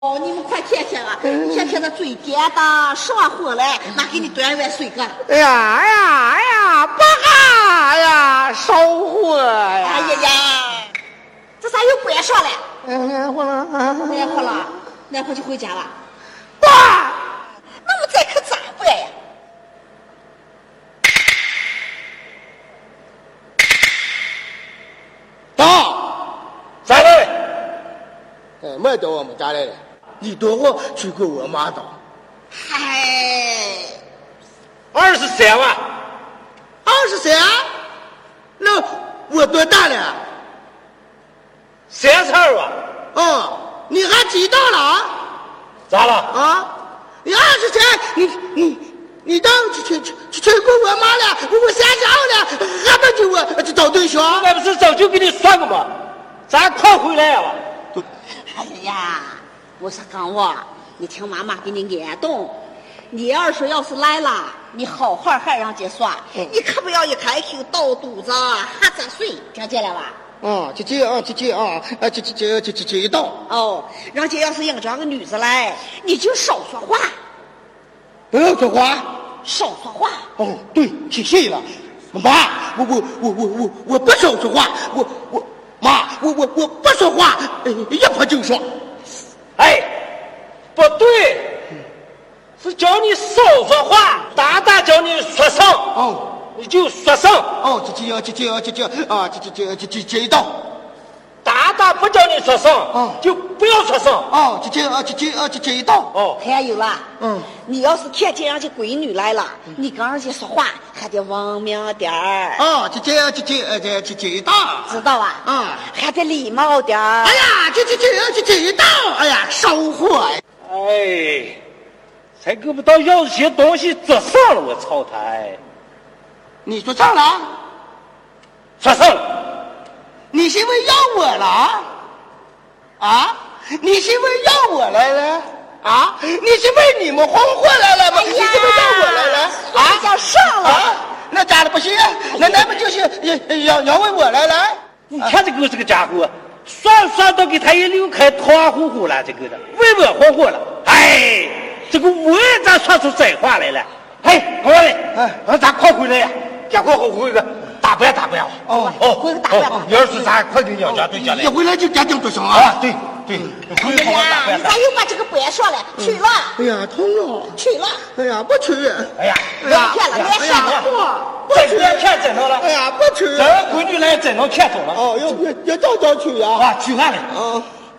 哦，你们快甜甜啊！甜甜的最简单，吃完活来，那给你端碗水个。 哎呀，爸啊！哎呀，烧火呀！ 哎呀，这咋又不爱说了？ 黏糊了， 黏糊了，黏糊就回家了。 爸， 那么这可咋办呀？ 到， 咋了？ 没到我们家来了。你等会去给我妈打。 嗨 23万。 23？那我多大了 ？32万。 哦，你还知道了啊？ 咋了？ 啊？你23，你当去过我妈了，我3小了，还不给我找对象？ 那不是早就给你算过吗？咱快回来呀！ 哎呀，我说刚娃，你听妈妈给你安动。你二叔要是来了，你好好喊人家说，你可不要一开口倒肚子还在睡，听见了吧？ 这一道。 哦，人家要是应这个女子来，你就少说话， 不要说话， 少说话。 哦，对，谢谢了，妈，我不少说话，我不说话，一说就说。 哎，不对，是叫你少说话，大大叫你说声哦， 你就说声哦，这一道。 大大不叫你说声就不要说声哦，这一道。 哦， 还有啦，你要是看见人家闺女来了，你跟人家说话还得文明点儿。 哦，这一道， 知道啊？还得礼貌点儿。 哎呀，这一道，哎呀，烧火。 哎，才够不到要这些东西做上了，我操他！哎， 你说上了？ 说上了。 你是因为要我了啊？你是因为要我来了啊？你是为你们红火来了吗？你是为要我来了啊？ 要上了啊？那咋的不行？那不就是要为我来了？ 你看这个家伙，算都给他也溜开团呼呼了，这个的为我红火了。哎，这个我咋说出这话来了？哎，我嘞，咱快回来呀！赶快回个大不了。 回个大不了。 你要是咱快给娘家对家来。 一回来就赶紧做上啊！ 对， 哎呀，你咋又把这个不爱说了？去了。 哎呀，痛了。 去了。 哎呀，不去。 哎呀， 别骗了，别骗了。 这个骗真着了。 哎呀，不去。 这闺女来真能骗走了。 哦，要早去呀。 去哪里？